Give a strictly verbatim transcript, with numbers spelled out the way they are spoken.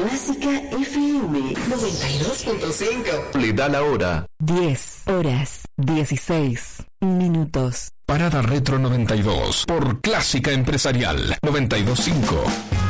Clásica F M noventa y dos punto cinco. Le da la hora. diez horas, dieciséis minutos. Parada Retro noventa y dos por Clásica Empresarial noventa y dos punto cinco.